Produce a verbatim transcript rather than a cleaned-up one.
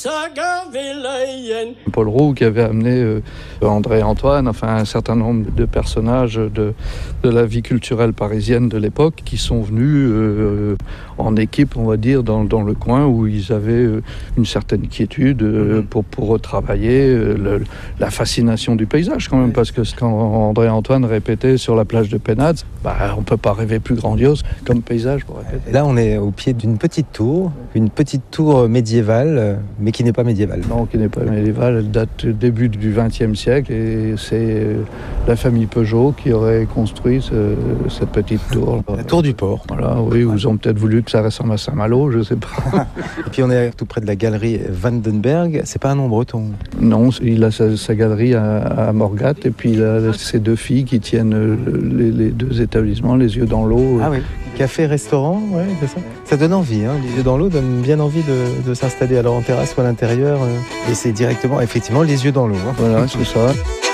Paul Roux qui avait amené euh, André Antoine, enfin un certain nombre de personnages de, de la vie culturelle parisienne de l'époque qui sont venus euh, en équipe, on va dire, dans, dans le coin où ils avaient euh, une certaine quiétude euh, pour, pour retravailler euh, le, la fascination du paysage quand même, parce que quand André Antoine répétait sur la plage de Pénaz, bah, on ne peut pas rêver plus grandiose comme paysage pour répéter. Et là on est au pied d'une petite tour, une petite tour médiévale, mais qui n'est pas médiévale. Non, qui n'est pas médiévale, elle date du début du vingtième siècle et c'est la famille Peugeot qui aurait construit ce, cette petite tour. La tour du port. Voilà, oui, ils ont peut-être voulu que ça ressemble à Saint-Malo, je ne sais pas. Et puis on est tout près de la galerie Vandenberg, c'est pas un nom breton? Non, il a sa, sa galerie à, à Morgat et puis il a ses deux filles qui tiennent les, les deux établissements, les yeux dans l'eau. Ah oui, café-restaurant, ouais, c'est ça. Ça donne envie, hein. Les yeux dans l'eau donnent bien envie de, de s'installer alors en terrasse ou à l'intérieur. Euh, et c'est directement, effectivement, les yeux dans l'eau. Hein. Voilà, c'est ça.